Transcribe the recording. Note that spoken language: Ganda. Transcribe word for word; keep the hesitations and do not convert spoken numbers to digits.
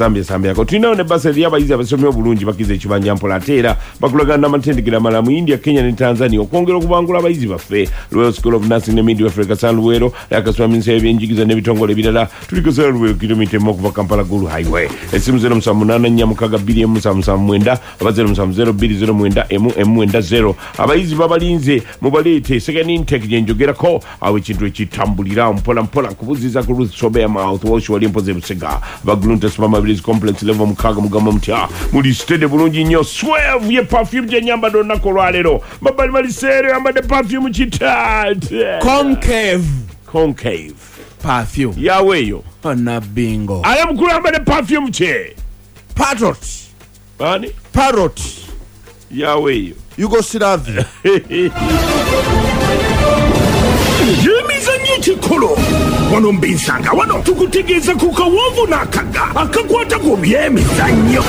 sambya sambya ko tulinawo ne basari abayizi abasomye obulungi bakize ekibanja mpola ate era bakulagana n'amatendekero amalala mu India, Kenya ne Tanzania okwongera okubangula abayizi baffe. Royal School of Nursing ne Midwifery Kasal Luwero yakasoma minisitule y'ebyenjigiriza n'ebitongole ebirala tuli Kasal Luwero kilomita emu okuva Kampala Gulu Highway. Esimu zero musanvu munaana nnya mukaaga bbiri emu musanvu musanvu mwenda aba zero musanvu zero bbiri zero mwenda emu emu mwenda zero. Abayizi babalinze mubaleete second intake gye njogerako awo ekintu ekitambulira mpola mpola nkubuziza ku Ruth Sobea Mouth Wash wali mpoze Busega Baglunta Supermarkets Complex level mukaaga mugamba muti ah muli stede bulungi nnyo Swerve ye perfume gye nyambadde olunaku olwaleero babali baliseere yambadde perfume kitaate Concave Concave perfume yaweeyo na bingo ale mukulu yambadde perfume kye Parrot ani Parrot yaweeyo Yugoslavia Yemizanyo kikolo wano mbinsanga wano tukutegeeza ku kawovu n'akaga akakwata ku byemizannyo